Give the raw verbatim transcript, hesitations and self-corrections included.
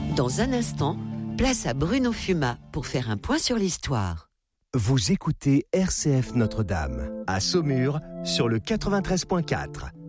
Dans un instant, place à Bruno Fumat pour faire un point sur l'histoire. Vous écoutez R C F Notre-Dame, à Saumur, sur le quatre-vingt-treize point quatre.